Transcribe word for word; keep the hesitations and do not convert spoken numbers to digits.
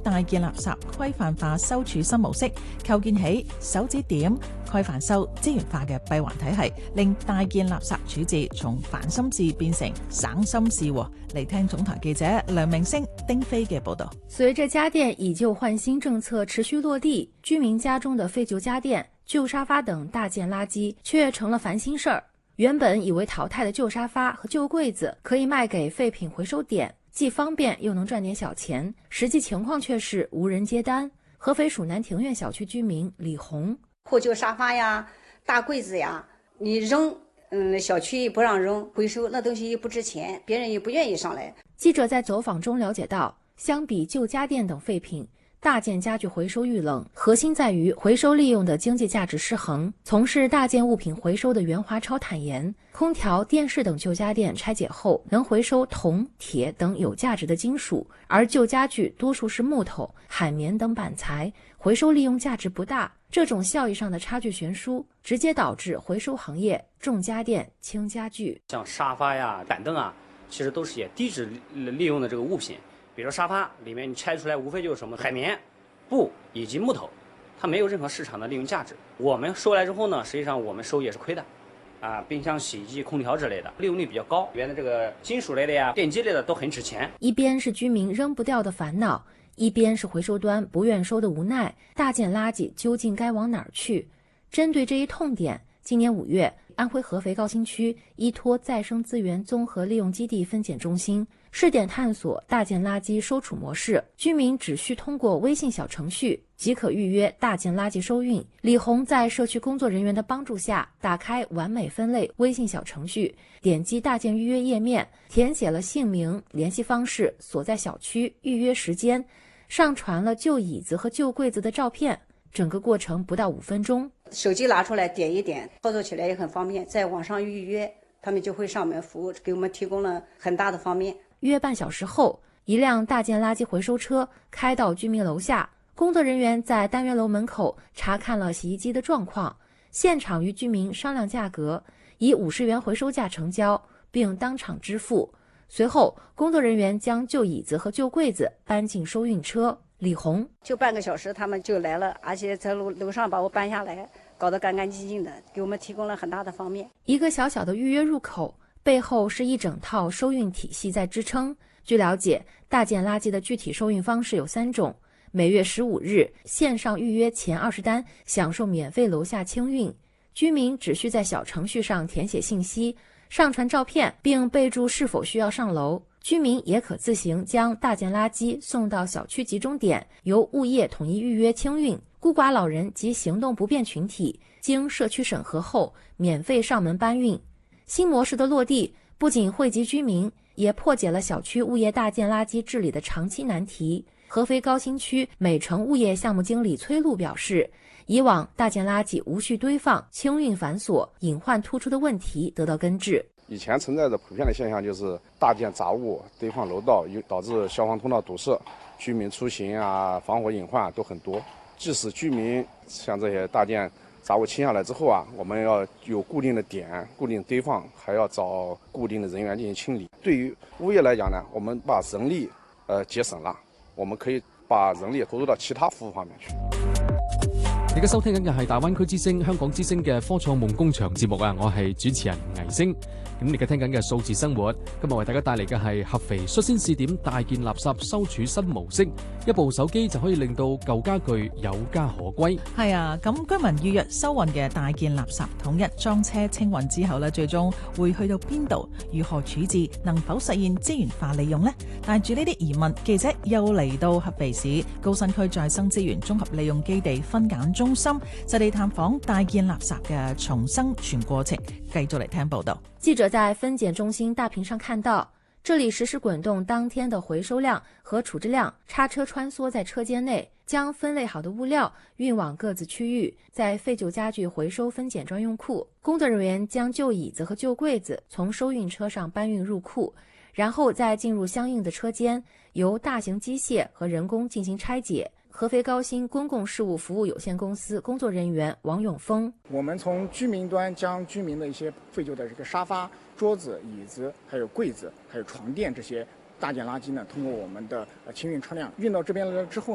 大件垃圾規範化收儲新模式，構建起手指點規範收資源化嘅閉環體系，令大件垃圾處置從煩心事變成省心事。嚟聽總台記者梁明星、丁飛嘅報道。 隨着家電以舊換新政策持續落地，居民家中的廢舊家電、舊沙發等大件垃圾卻成了煩心事兒。原本以為淘汰的舊沙發和舊櫃子可以賣給廢品回收點，既方便又能賺點小錢，實際情況卻是無人接單。合肥蜀南庭苑小區居民李紅： 破舊沙發呀、大櫃子呀，你扔，嗯，小區不讓扔，回收那東西又不值錢，別人又不願意上來。 記者在走訪中了解到，相比舊家電等廢品，大件家具回收遇冷，核心在於回收利用的經濟價值失衡。從事大件物品回收的袁華超坦言，空調、電視等舊家電拆解後能回收銅、鐵等有價值的金屬，而舊家具多數是木頭、海綿等板材，回收利用價值不大。這種效益上的差距懸殊，直接導致回收行業重家電輕家具。 像沙發呀、板凳啊，其實都是也低值利用的這個物品。比如沙發裡面你拆出來無非就是什麼海綿、布以及木頭，它沒有任何市場的利用價值。我們收來之後呢，實際上我們收也是虧的。啊，冰箱、洗衣機、空調之類的利用率比較高，裡面的這個金屬類的呀、電機類的都很值錢。 一邊是居民扔不掉的煩惱，一邊是回收端不願收的無奈。大件垃圾究竟該往哪兒去？針對這一痛點，今年五月，安徽合肥高新區依託再生資源綜合利用基地分揀中心試點探索大件垃圾收儲模式，居民只需通過微信小程序即可預約大件垃圾收運。李紅在社區工作人員的幫助下，打開完美分類微信小程序，點擊大件預約頁面，填寫了姓名、聯繫方式、所在小區、預約時間，上傳了舊椅子和舊櫃子的照片，整個過程不到五分鐘。 手機拿出來點一點，操作起來也很方便，在網上預約，他們就會上門服務，給我們提供了很大的方便。 約半小時後，一輛大件垃圾回收車開到居民樓下，工作人員在單元樓門口查看了洗衣機的狀況，現場與居民商量價格，以五十元回收價成交，並當場支付。隨後，工作人員將舊椅子和舊櫃子搬進收運車。李紅： 就半個小時，他們就來了，而且在樓樓上把我搬下來，搞得乾乾淨淨的，給我們提供了很大的方便。 一個小小的預約入口，背後是一整套收運體系在支撐。據了解，大件垃圾的具體收運方式有三種：每月十五日線上預約前二十單，享受免費樓下清運。居民只需在小程序上填寫信息，上傳照片，並備註是否需要上樓。居民也可自行將大件垃圾送到小區集中點，由物業統一預約清運。孤寡老人及行動不便群體經社區審核後，免費上門搬運。新模式的落地，不僅惠及居民，也破解了小區物業大件垃圾治理的長期難題。合肥高新區美城物業項目經理崔璐表示，以往大件垃圾無序堆放、清運繁瑣、隱患突出的問題得到根治。 以前存在着普遍的現象，就是大件雜物堆放樓道，導致消防通道堵塞，居民出行啊、防火隱患都很多。即使居民像這些大件雜物清下來之後啊，我們要有固定的點、固定堆放，還要找固定的人員進行清理。對於物業來講呢，我們把人力呃節省了，我們可以把人力投入到其他服務方面去。 而家收聽緊嘅係大灣區之聲、香港之聲嘅科創夢工場節目啊，我係主持人倪星。咁你而家聽緊嘅數字生活，今日為大家帶嚟嘅係合肥率先試點大件垃圾收儲新模式，一部手機就可以令到舊家具有家可歸。 係啊，咁居民預約收運嘅大件垃圾統一裝車清運之後呢，最終會去到邊度？如何處置？能否實現資源化利用呢？帶住呢啲疑問，記者又嚟到合肥市高新區再生資源綜合利用基地分揀中心，實地探訪大件垃圾嘅重生全過程。繼續嚟聽報道。 記者在分揀中心大屏上看到，這裡實時滾動當天的回收量和處置量，叉車穿梭在車間內，將分類好的物料運往各自區域，在廢舊家具回收分揀專用庫，工作人員將舊椅子和舊櫃子從收運車上搬運入庫，然後再進入相應的車間，由大型機械和人工進行拆解。合肥高新公共事務服務有限公司工作人員王永峰： 我們從居民端將居民的一些廢舊的這個沙發、桌子、椅子，還有櫃子，還有床墊這些大件垃圾呢，通過我們的清運車輛運到這邊來之後